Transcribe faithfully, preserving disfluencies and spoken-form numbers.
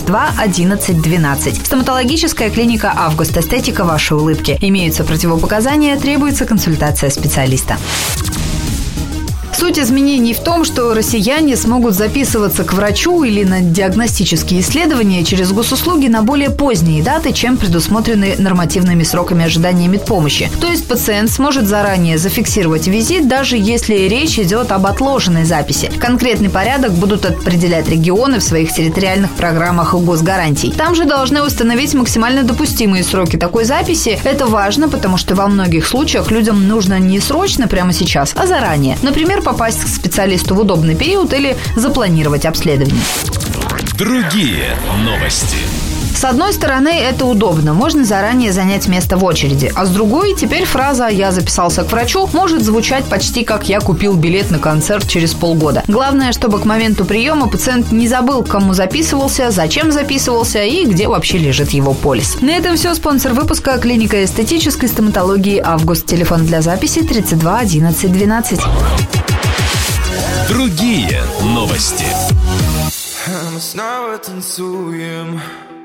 два одиннадцать двенадцать. Стоматологическая клиника «Август Эстетика» вашей улыбки. Имеются противопоказания, требуется консультация специалиста. Суть изменений в том, что россияне смогут записываться к врачу или на диагностические исследования через госуслуги на более поздние даты, чем предусмотрены нормативными сроками ожидания медпомощи. То есть пациент сможет заранее зафиксировать визит, даже если речь идет об отложенной записи. Конкретный порядок будут определять регионы в своих территориальных программах госгарантий. Там же должны установить максимально допустимые сроки такой записи. Это важно, потому что во многих случаях людям нужно не срочно прямо сейчас, а заранее. Например, попасть к специалисту в удобный период или запланировать обследование. Другие новости. С одной стороны, это удобно, можно заранее занять место в очереди, а с другой, теперь фраза «я записался к врачу» может звучать почти как «я купил билет на концерт через полгода». Главное, чтобы к моменту приема пациент не забыл, к кому записывался, зачем записывался и где вообще лежит его полис. На этом все. Спонсор выпуска – клиника эстетической стоматологии «Август». Телефон для записи тридцать два одиннадцать двенадцать. Другие новости. Мы снова танцуем.